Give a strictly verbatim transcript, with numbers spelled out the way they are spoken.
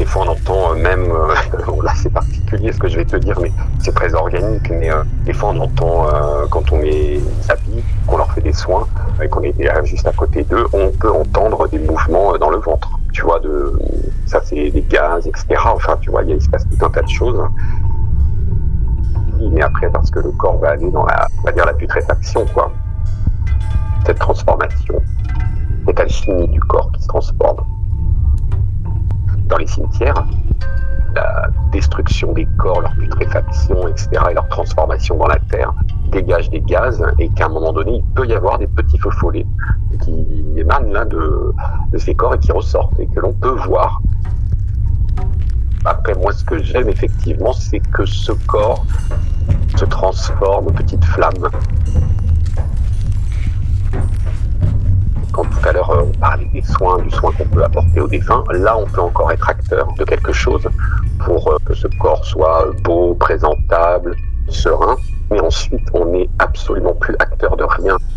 des fois on entend euh, même, euh, là c'est particulier ce que je vais te dire, mais c'est très organique, mais euh, des fois on entend euh, quand on les habille, qu'on leur fait des soins, et qu'on est juste à côté d'eux, on peut entendre des mouvements dans le ventre, tu vois, de, ça c'est des gaz, et cetera. Enfin, tu vois, il se passe tout un tas de choses. Mais après, parce que le corps va aller dans la, on va dire la putréfaction, quoi. Cette transformation, cette alchimie du corps qui se transforme. Dans les cimetières, la destruction des corps, leur putréfaction, et cetera, et leur transformation dans la terre, dégage des gaz, et qu'à un moment donné, il peut y avoir des petits feux follets qui émanent là de, de ces corps et qui ressortent, et que l'on peut voir. Après, moi, ce que j'aime effectivement, c'est que ce corps se transforme en petite flamme. Quand tout à l'heure on parlait des soins, du soin qu'on peut apporter aux défunts, là on peut encore être acteur de quelque chose pour que ce corps soit beau, présentable, serein, mais ensuite on n'est absolument plus acteur de rien.